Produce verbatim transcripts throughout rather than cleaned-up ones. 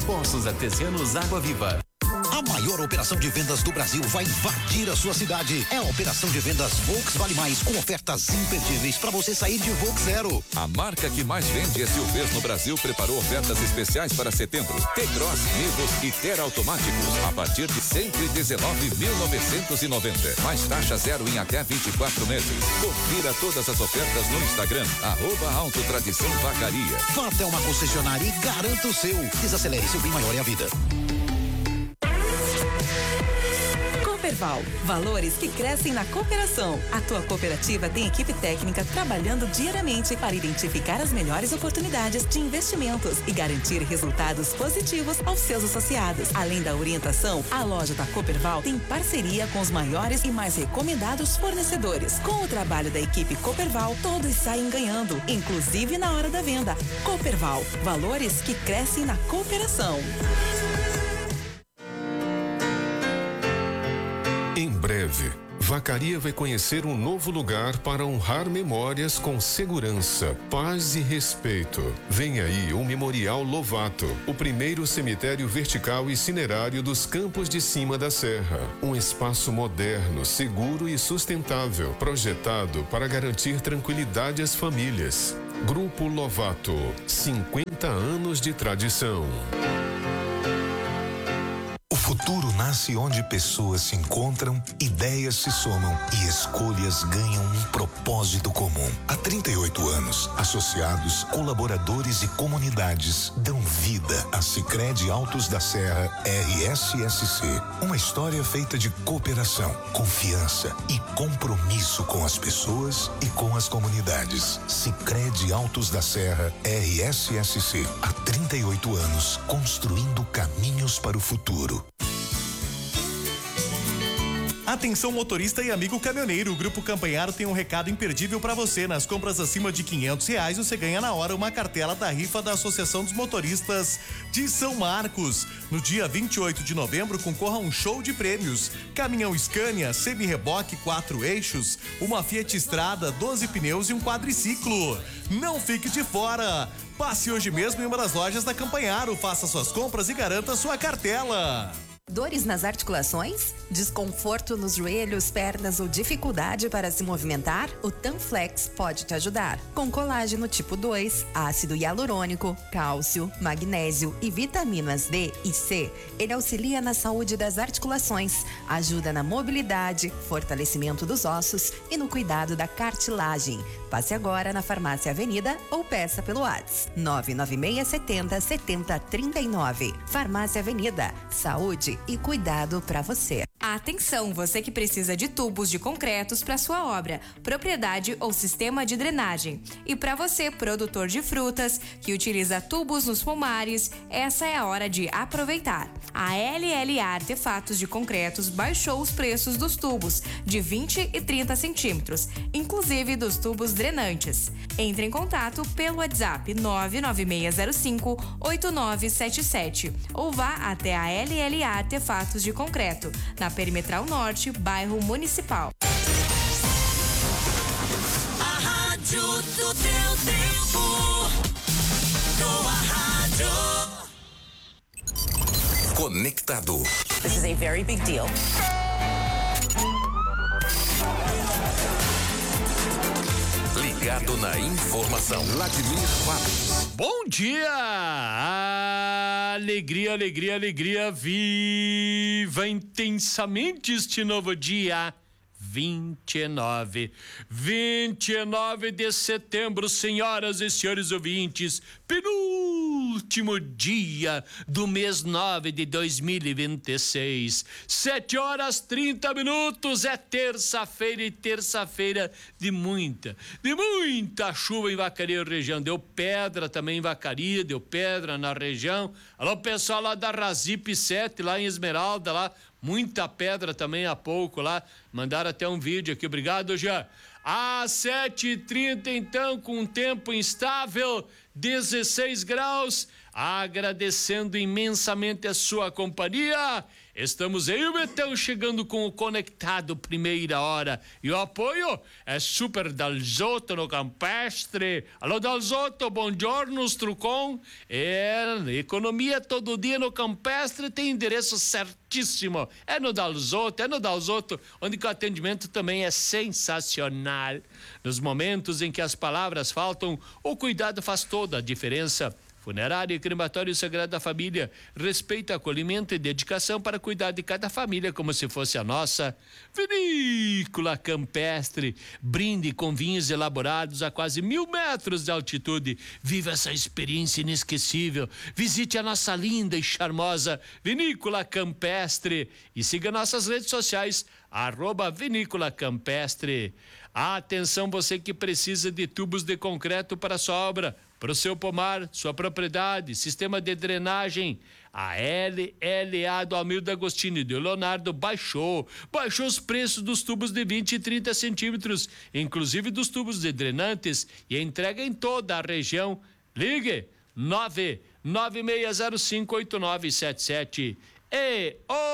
Poços Artesianos Água Viva. A maior operação de vendas do Brasil vai invadir a sua cidade. É a operação de vendas Volks Vale Mais, com ofertas imperdíveis para você sair de Volks Zero. A marca que mais vende S U Vs no Brasil preparou ofertas especiais para setembro. T-Cross, Nivus e Ter automáticos a partir de cento e dezenove mil novecentos e noventa. Mais taxa zero em até vinte e quatro meses. Confira todas as ofertas no Instagram, arroba Autotradição Vacaria. Vá até uma concessionária e garanta o seu. Desacelere, seu bem maior é a vida. Cooperval, valores que crescem na cooperação. A tua cooperativa tem equipe técnica trabalhando diariamente para identificar as melhores oportunidades de investimentos e garantir resultados positivos aos seus associados. Além da orientação, a loja da Cooperval tem parceria com os maiores e mais recomendados fornecedores. Com o trabalho da equipe Cooperval, todos saem ganhando, inclusive na hora da venda. Cooperval, valores que crescem na cooperação. Em breve, Vacaria vai conhecer um novo lugar para honrar memórias com segurança, paz e respeito. Vem aí o Memorial Lovato, o primeiro cemitério vertical e cinerário dos Campos de Cima da Serra. Um espaço moderno, seguro e sustentável, projetado para garantir tranquilidade às famílias. Grupo Lovato, cinquenta anos de tradição. O futuro nasce onde pessoas se encontram, ideias se somam e escolhas ganham um propósito comum. Há trinta e oito anos, associados, colaboradores e comunidades dão vida a Sicredi Altos da Serra R S S C. Uma história feita de cooperação, confiança e compromisso com as pessoas e com as comunidades. Sicredi Altos da Serra R S S C. Há trinta e oito anos, construindo caminhos para o futuro. Atenção motorista e amigo caminhoneiro, o Grupo Campanharo tem um recado imperdível para você. Nas compras acima de quinhentos reais, você ganha na hora uma cartela da rifa da Associação dos Motoristas de São Marcos. No dia vinte e oito de novembro, concorra a um show de prêmios: caminhão Scania, semi-reboque, quatro eixos, uma Fiat Strada, doze pneus e um quadriciclo. Não fique de fora! Passe hoje mesmo em uma das lojas da Campanharo, faça suas compras e garanta sua cartela. Dores nas articulações? Desconforto nos joelhos, pernas ou dificuldade para se movimentar? O Tanflex pode te ajudar. Com colágeno tipo dois, ácido hialurônico, cálcio, magnésio e vitaminas D e C, ele auxilia na saúde das articulações, ajuda na mobilidade, fortalecimento dos ossos e no cuidado da cartilagem. Passe agora na Farmácia Avenida ou peça pelo WhatsApp nove nove seis sete zero sete zero três nove. Farmácia Avenida, saúde e cuidado para você. Atenção, você que precisa de tubos de concretos para sua obra, propriedade ou sistema de drenagem. E para você, produtor de frutas, que utiliza tubos nos pomares, essa é a hora de aproveitar. A L L A Artefatos de Concretos baixou os preços dos tubos de vinte e trinta centímetros, inclusive dos tubos drenantes. Entre em contato pelo WhatsApp nove nove seis zero cinco oito nove sete sete ou vá até a L L A Artefatos de Concreto, na Perimetral Norte, bairro Municipal. A rádio do teu tempo, tua rádio. Conectado. This is a very big deal. Ligado na informação. Vladimir Fábio. Bom dia! Alegria, alegria, alegria. Viva intensamente este novo dia. vinte e nove, vinte e nove de setembro, senhoras e senhores ouvintes, penúltimo dia do mês nove de dois mil e vinte e seis, sete horas trinta minutos, é terça-feira e terça-feira de muita, de muita chuva em Vacaria região, deu pedra também em Vacaria, deu pedra na região, alô pessoal lá da Razip sete, lá em Esmeralda, lá, muita pedra também há pouco lá, mandaram até um vídeo aqui, obrigado Jean. Às sete e trinta então, com tempo instável, dezesseis graus, agradecendo imensamente a sua companhia. Estamos eu e o Betão chegando com o Conectado Primeira Hora. E o apoio é Super Dalzotto no Campestre. Alô, Dalzotto, buongiorno, Strucon. É, economia todo dia no Campestre tem endereço certíssimo. É no Dalzotto, é no Dalzotto, onde o atendimento também é sensacional. Nos momentos em que as palavras faltam, o cuidado faz toda a diferença. Funerária e Crematório Sagrado da Família. Respeito, acolhimento e dedicação para cuidar de cada família como se fosse a nossa. Vinícola Campestre. Brinde com vinhos elaborados a quase mil metros de altitude. Viva essa experiência inesquecível. Visite a nossa linda e charmosa Vinícola Campestre. E siga nossas redes sociais, arroba Vinícola Campestre. Atenção, você que precisa de tubos de concreto para sua obra, para o seu pomar, sua propriedade, sistema de drenagem. A L L A do Almir D'Agostini e do Leonardo baixou, baixou os preços dos tubos de vinte e trinta centímetros, inclusive dos tubos de drenantes, e entrega em toda a região. Ligue nove nove seis zero cinco oito nove sete sete. E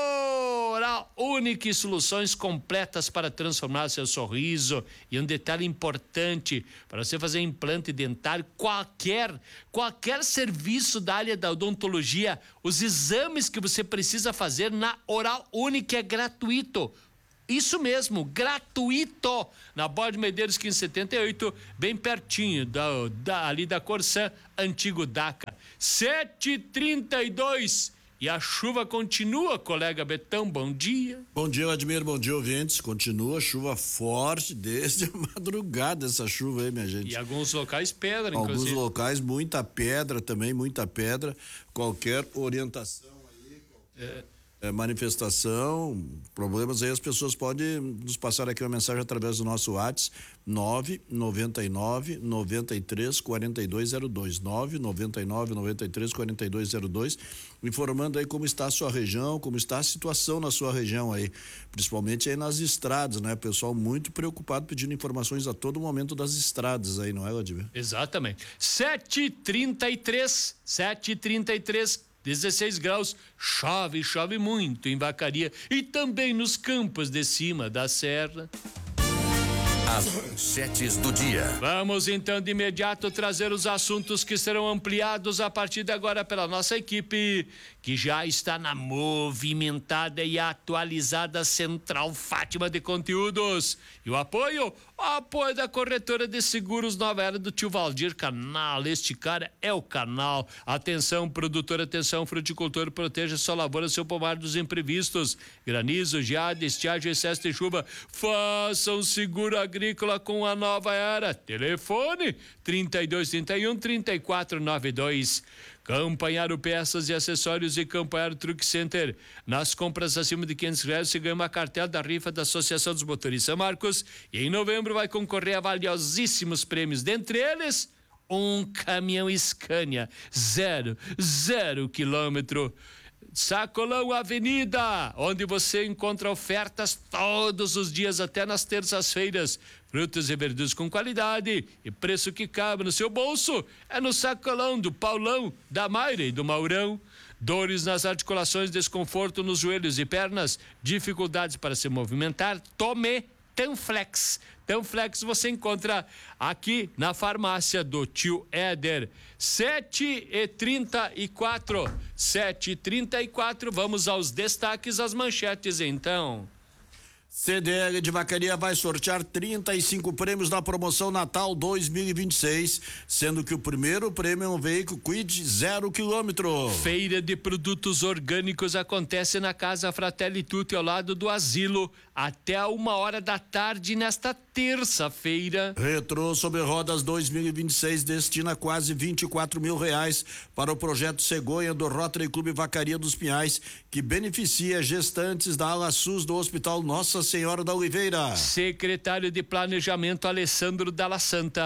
Oral Unique, soluções completas para transformar seu sorriso. E um detalhe importante, para você fazer implante dentário, qualquer, qualquer serviço da área da odontologia, os exames que você precisa fazer na Oral Unique é gratuito. Isso mesmo, gratuito, na Borges Medeiros quinhentos e setenta e oito, bem pertinho da, da, ali da Corsã, antigo DACA. sete e trinta e dois. E a chuva continua, colega Betão, bom dia. Bom dia, Vladimir, bom dia, ouvintes. Continua chuva forte desde a madrugada, essa chuva aí, minha gente. E alguns locais pedra, Alguns inclusive. Alguns locais, muita pedra também, muita pedra. Qualquer orientação aí, qualquer é. É, manifestação, problemas aí, as pessoas podem nos passar aqui uma mensagem através do nosso WhatsApp, nove nove nove, nove três, quatro dois zero dois, nove nove nove, nove três, quatro dois zero dois, informando aí como está a sua região, como está a situação na sua região aí, principalmente aí nas estradas, né? Pessoal muito preocupado pedindo informações a todo momento das estradas aí, não é, Vladimir? Exatamente. sete e trinta e três, sete e trinta e três, dezesseis graus, chove, chove muito em Vacaria e também nos campos de cima da serra. As manchetes do dia. Vamos então de imediato trazer os assuntos que serão ampliados a partir de agora pela nossa equipe, que já está na movimentada e atualizada Central Fátima de Conteúdos. E o apoio? O apoio da corretora de seguros Nova Era do tio Valdir Canal. Este cara é o canal. Atenção, produtor, atenção, fruticultor, proteja sua lavoura, seu pomar dos imprevistos. Granizo, geada, estiagem, excesso de chuva. Faça um seguro agrícola com a Nova Era. Telefone trinta e dois, trinta e um, trinta e quatro, noventa e dois. Campanharo Peças e Acessórios e Campanharo Truck Center. Nas compras acima de quinhentos reais, você ganha uma cartela da rifa da Associação dos Motoristas São Marcos. E em novembro vai concorrer a valiosíssimos prêmios. Dentre eles, um caminhão Scania, zero, zero quilômetro. Sacolão Avenida, onde você encontra ofertas todos os dias, até nas terças-feiras. Frutas e verduras com qualidade e preço que cabe no seu bolso. É no Sacolão do Paulão, da Mayra e do Maurão. Dores nas articulações, desconforto nos joelhos e pernas, dificuldades para se movimentar, tome Tanflex. Tanflex você encontra aqui na farmácia do tio Éder. sete e trinta e quatro. sete e trinta e quatro. Vamos aos destaques, às manchetes então. C D L de Vacaria vai sortear trinta e cinco prêmios na promoção Natal dois mil e vinte e seis, sendo que o primeiro prêmio é um veículo Quid zero quilômetro. Feira de produtos orgânicos acontece na Casa Fratelli Tutti, ao lado do asilo, até uma hora da tarde nesta terça-feira. Retrô sobre rodas dois mil e vinte e seis destina quase vinte e quatro mil reais para o projeto Cegonha do Rotary Clube Vacaria dos Pinhais, que beneficia gestantes da ala SUS do Hospital Nossa Senhora da Oliveira. Secretário de Planejamento Alessandro Dalla Santa.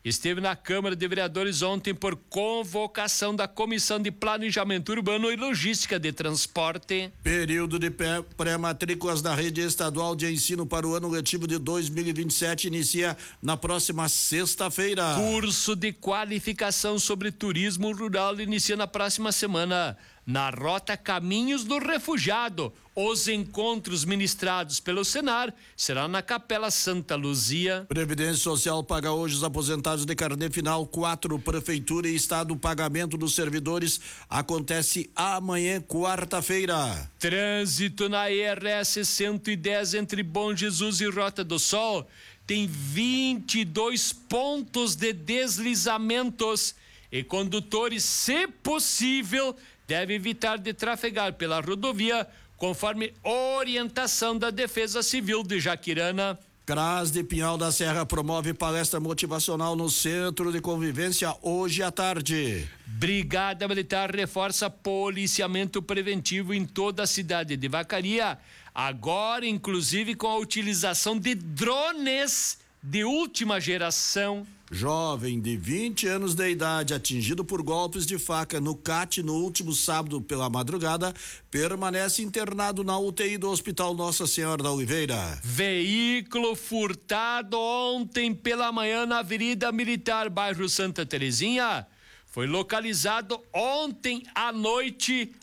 esteve na Câmara de Vereadores ontem por convocação da Comissão de Planejamento Urbano e Logística de Transporte. Período de pré-matrículas da rede estadual de ensino para o ano letivo de dois mil e vinte e sete inicia na próxima sexta-feira. Curso de qualificação sobre turismo rural inicia na próxima semana. Na Rota Caminhos do Refugiado, os encontros ministrados pelo Senar será na Capela Santa Luzia. Previdência Social paga hoje os aposentados de carnê final quatro. Prefeitura e Estado, o pagamento dos servidores acontece amanhã, quarta-feira. Trânsito na E R S cento e dez entre Bom Jesus e Rota do Sol tem vinte e dois pontos de deslizamentos e condutores, se possível, deve evitar de trafegar pela rodovia, conforme orientação da Defesa Civil de Jaquirana. CRAS de Pinhal da Serra promove palestra motivacional no Centro de Convivência hoje à tarde. Brigada Militar reforça policiamento preventivo em toda a cidade de Vacaria, agora inclusive com a utilização de drones de última geração. Jovem de vinte anos de idade atingido por golpes de faca no C A T no último sábado pela madrugada permanece internado na U T I do Hospital Nossa Senhora da Oliveira. Veículo furtado ontem pela manhã na Avenida Militar, bairro Santa Terezinha, foi localizado ontem à noite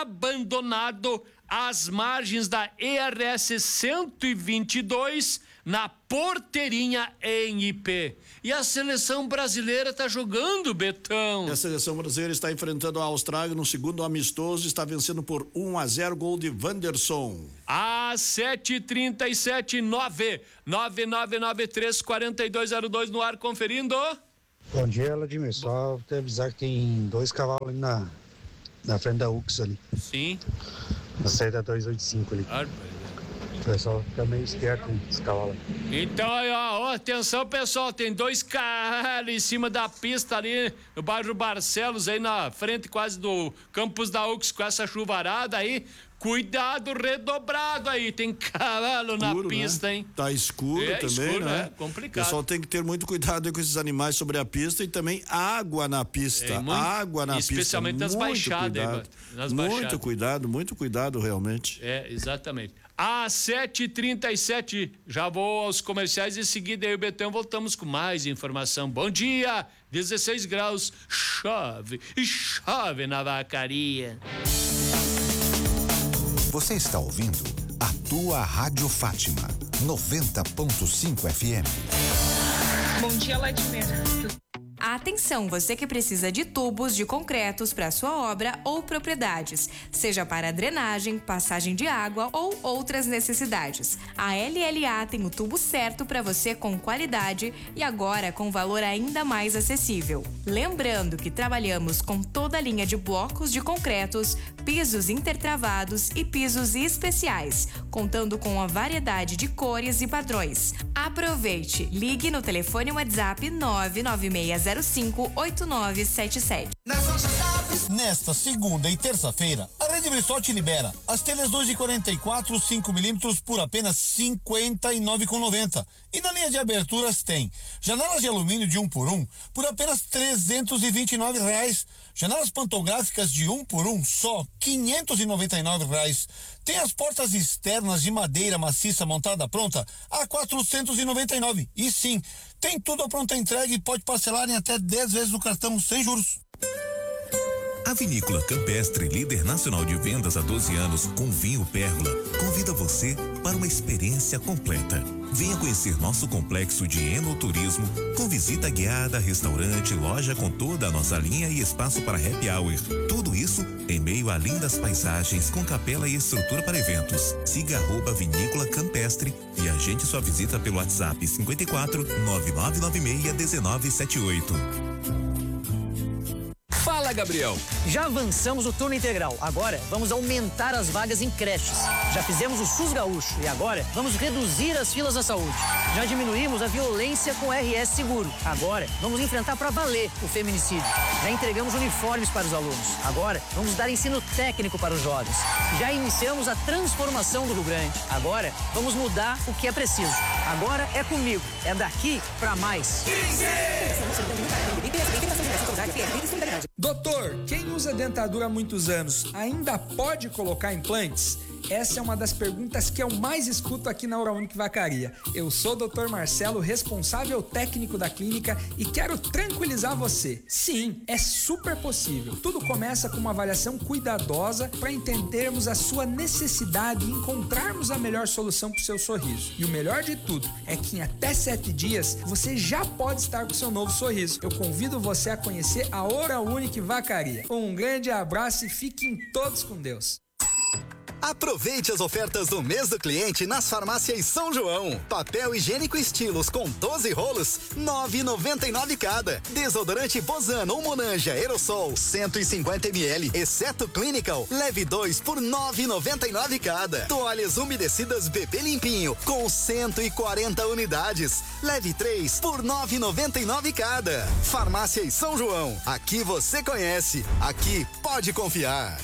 abandonado às margens da E R S cento e vinte e dois na Porteirinha em I P. E a seleção brasileira tá jogando, Betão. A seleção brasileira está enfrentando a Austrália no segundo amistoso, está vencendo por um a zero, gol de Wanderson. Às sete e trinta e sete, nove nove nove nove três quatro dois zero dois no ar, conferindo. Bom dia, Vladimir. Só te avisar que tem dois cavalos ali na, na frente da U X ali. Sim. Na saída dois oito cinco ali. Ah, o pessoal fica meio esperto com esse cavalo. Então, ó, ó, atenção, pessoal, tem dois carros em cima da pista ali no bairro Barcelos, aí na frente quase do campus da U X, com essa chuvarada aí. Cuidado redobrado aí, tem cavalo escuro, na pista, né? Hein? Tá escuro é, também, escuro, né? É complicado. O pessoal tem que ter muito cuidado com esses animais sobre a pista e também água na pista. É, muito, água na especialmente pista. Especialmente nas baixadas. Cuidado. Nas muito baixadas. cuidado, muito cuidado realmente. É, exatamente. Às sete e trinta e sete, já vou aos comerciais, em seguida aí o Betão, voltamos com mais informação. Bom dia, dezesseis graus, chove, e chove na Vacaria. Você está ouvindo a tua Rádio Fátima, noventa ponto cinco F M. Bom dia, Vladimir. Atenção, você que precisa de tubos de concretos para sua obra ou propriedades, seja para drenagem, passagem de água ou outras necessidades. A L L A tem o tubo certo para você com qualidade e agora com valor ainda mais acessível. Lembrando que trabalhamos com toda a linha de blocos de concretos, pisos intertravados e pisos especiais, contando com a variedade de cores e padrões. Aproveite, ligue no telefone WhatsApp nove nove seis zero cinco oito nove sete sete. Nesta segunda e terça-feira, a Rede Bristol te libera as telhas dois de quarenta e quatro, cinco milímetros por apenas cinquenta e nove reais e noventa centavos. E na linha de aberturas tem janelas de alumínio de um por um por apenas trezentos e vinte e nove reais. Janelas pantográficas de um por um só quinhentos e noventa e nove reais. Tem as portas externas de madeira maciça montada pronta a quatrocentos e noventa e nove. E sim, tem tudo a pronta entrega e pode parcelar em até dez vezes no cartão sem juros. A Vinícola Campestre, líder nacional de vendas há doze anos com vinho Pérola, convida você para uma experiência completa. Venha conhecer nosso complexo de enoturismo com visita guiada, restaurante, loja com toda a nossa linha e espaço para happy hour. Tudo isso em meio a lindas paisagens com capela e estrutura para eventos. Siga arroba Vinícola Campestre e agende sua visita pelo WhatsApp cinquenta e quatro, nove nove nove seis, um nove sete oito. Fala Gabriel? Já avançamos o turno integral. Agora vamos aumentar as vagas em creches. Já fizemos o SUS Gaúcho e agora vamos reduzir as filas da saúde. Já diminuímos a violência com R S Seguro. Agora vamos enfrentar para valer o feminicídio. Já entregamos uniformes para os alunos. Agora vamos dar ensino técnico para os jovens. Já iniciamos a transformação do Rio Grande. Agora vamos mudar o que é preciso. Agora é comigo. É daqui para mais. Doutor, quem usa dentadura há muitos anos ainda pode colocar implantes? Essa é uma das perguntas que eu mais escuto aqui na Oral-Unique Vacaria. Eu sou o doutor Marcelo, responsável técnico da clínica, e quero tranquilizar você. Sim, é super possível. Tudo começa com uma avaliação cuidadosa para entendermos a sua necessidade e encontrarmos a melhor solução para o seu sorriso. E o melhor de tudo é que em até sete dias você já pode estar com o seu novo sorriso. Eu convido você a conhecer a Oral-Unique Vacaria. Um grande abraço e fiquem todos com Deus. Aproveite as ofertas do mês do cliente nas farmácias São João. Papel higiênico Estilos com doze rolos, nove e noventa e nove cada. Desodorante Bozano ou Monange Aerosol, cento e cinquenta mililitros, exceto Clinical, leve dois por nove e noventa e nove cada. Toalhas umedecidas Bebê Limpinho com cento e quarenta unidades, leve três por nove e noventa e nove cada. Farmácias São João, aqui você conhece, aqui pode confiar.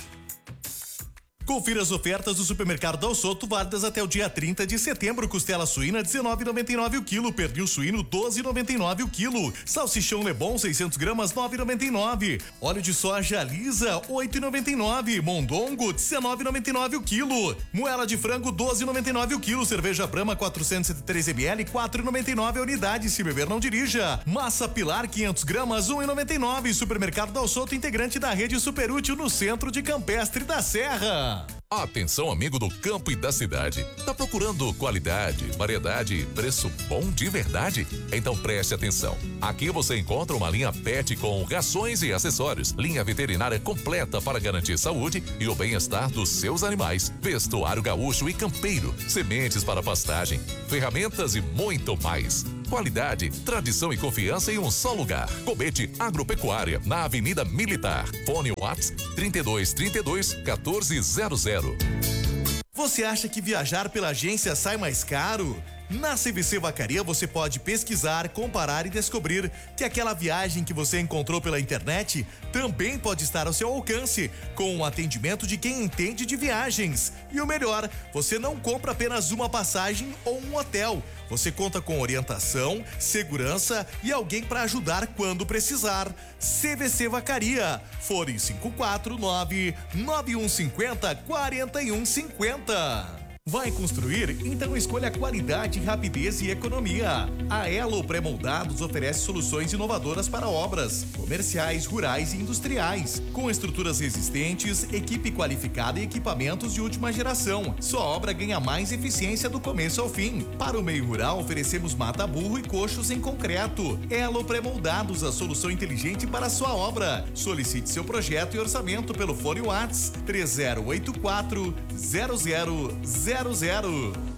Confira as ofertas do Supermercado Dal Soto, válidas até o dia trinta de setembro. Costela suína dezenove e noventa e nove o quilo, pernil suíno doze e noventa e nove o quilo, salsichão Lebon seiscentos gramas nove e noventa e nove, óleo de soja Lisa oito e noventa e nove, mondongo dezenove e noventa e nove o quilo, moela de frango doze e noventa e nove o quilo, cerveja Brahma quatrocentos e três mililitros quatro e noventa e nove a unidade. Se beber não dirija. Massa Pilar quinhentos gramas um e noventa e nove. Supermercado Dal Soto, integrante da rede Superútil no centro de Campestre da Serra. Atenção, amigo do campo e da cidade. Tá procurando qualidade, variedade e preço bom de verdade? Então preste atenção. Aqui você encontra uma linha pet com rações e acessórios, linha veterinária completa para garantir saúde e o bem-estar dos seus animais, vestuário gaúcho e campeiro, sementes para pastagem, ferramentas e muito mais. Qualidade, tradição e confiança em um só lugar. Cobete Agropecuária, na Avenida Militar. Fone WhatsApp trinta e dois, trinta e dois, quatorze zero zero. Você acha que viajar pela agência sai mais caro? Na C V C Vacaria você pode pesquisar, comparar e descobrir que aquela viagem que você encontrou pela internet também pode estar ao seu alcance, com o atendimento de quem entende de viagens. E o melhor, você não compra apenas uma passagem ou um hotel. Você conta com orientação, segurança e alguém para ajudar quando precisar. C V C Vacaria, fone cinco quatro nove, nove um cinco zero, quatro um cinco zero. Vai construir? Então escolha qualidade, rapidez e economia. A Elo Pré-Moldados oferece soluções inovadoras para obras comerciais, rurais e industriais, com estruturas resistentes, equipe qualificada e equipamentos de última geração. Sua obra ganha mais eficiência do começo ao fim. Para o meio rural, oferecemos mata-burro e coxos em concreto. Elo Pré-Moldados, a solução inteligente para a sua obra. Solicite seu projeto e orçamento pelo fone WhatsApp três zero oito quatro, zero zero zero zero.